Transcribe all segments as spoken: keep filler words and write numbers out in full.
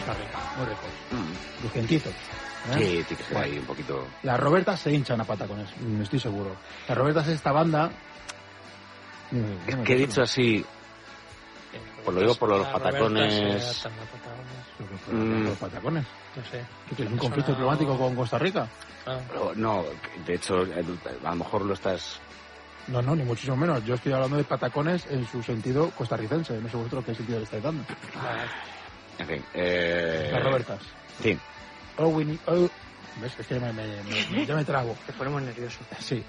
Costa Rica, muy rico. Mm. Crujientizo. ¿eh? Sí, sí que se ve Bueno. ahí un poquito... Las Robertas se hinchan a patacones, mm, estoy seguro. Las Robertas es esta banda... Es que he dicho así... Pues lo digo por los La patacones... Roberta se adaptan a patacones. Mm. Los patacones. No sé. ¿Qué tienes, un conflicto diplomático con Costa Rica? Ah. Pero no, de hecho, a lo mejor lo estás... No, no, ni muchísimo menos. Yo estoy hablando de patacones en su sentido costarricense. No sé vosotros qué sentido le estáis dando. En fin, eh... Las Robertas. Sí. All we need... all- ¿Ves? Es que me, me, me- ya me trago. Te ponemos nervioso. Sí.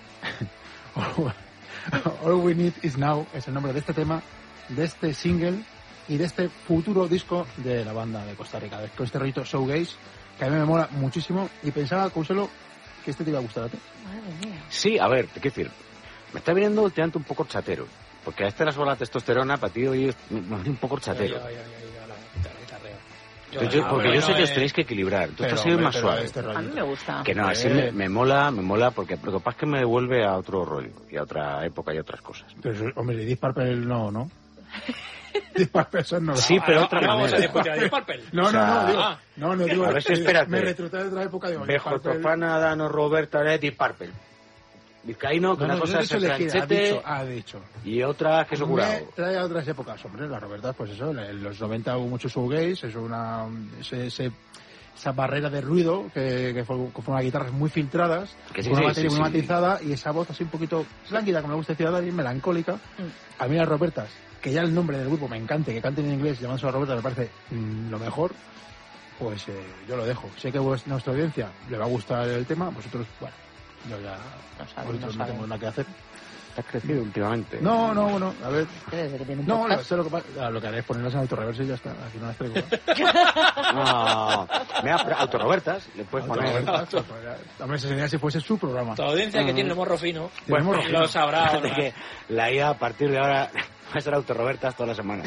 All We Need Is Now es el nombre de este tema, de este single y de este futuro disco de la banda de Costa Rica, con este rollito showgaze, que a mí me mola muchísimo y pensaba, Consuelo, que este te iba a gustar a ti. Madre mía. Sí, a ver, te quiero decir, me está viniendo últimamente un poco chatero, porque a este la sola testosterona, para ti hoy es me viene un poco chatero. Yo, yo, yo, yo, la guitarra, guitarreo. Yo, Entonces yo- ah, porque bueno, yo sé que os eh, tenéis que equilibrar, tú Pero, estás siendo hombre, más pero suave. este A mí rollito. me gusta. Que no, así Eh. me, me mola, me mola, porque lo que pasa es que me devuelve a otro rollo, y a otra época y a otras cosas. Pero, hombre, Deep Purple no, ¿no? Deep Purple son no. Sí, pero otra ahora vamos a manera. discutir a Deep Purple. No, O sea, no, no, digo, ah. no, no, digo, A ver si espérate. me retrotrae de otra época, digo, Deep Bejo, Purple- Tofana, Dano, Roberta, Leti, Purple. Vizcaíno, que No, una no, cosa yo he es dicho el elegida, ha planchete dicho, ha dicho. y otra queso Me curado. trae a otras épocas, hombre, las Robertas, pues eso, en los noventa hubo mucho shoegaze, es una, ese, ese- esa barrera de ruido que, que, fue, que fueron guitarras muy filtradas, Que sí, con una sí, batería sí, muy sí. matizada y esa voz así un poquito lánguida, como me gusta decir a Dani, melancólica. A mí las Robertas, que ya el nombre del grupo me encante, que canten en inglés llamándose las Robertas me parece mm, lo mejor, pues eh, yo lo dejo. Sé que a nuestra audiencia le va a gustar el tema, vosotros, bueno, yo ya No saben, vosotros no no saben. tengo nada que hacer. Has crecido últimamente. No, no, bueno, a ver. Que desde que tiene un No, no, podcast. sé lo que pasa. Ah, lo que haré es ponerlas en autorreverso y ya está. Aquí no las traigo. No. Mira, pero Autorobertas, le puedes poner. Autorreverso, pues, ya. Hombre, esa sería si fuese su programa. Tu audiencia que tiene el morro fino, Tiene morro fino. lo sabrá. Fíjate que la I A a partir de ahora va a ser Autorobertas toda la semana.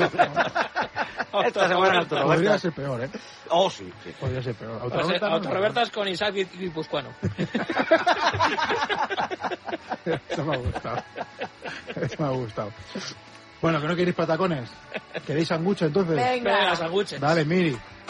Esta semana en Podría Autorobertas. ser peor, ¿eh? Oh, sí, sí. Podría ser peor. Autorrebertas, no, Autorrebertas con Isaac Guipuzcoano. no. Eso me ha gustado. Eso me ha gustado. Bueno, que no queréis patacones. ¿Queréis sangucho entonces? Venga. Venga, sanguches. Dale, Miri.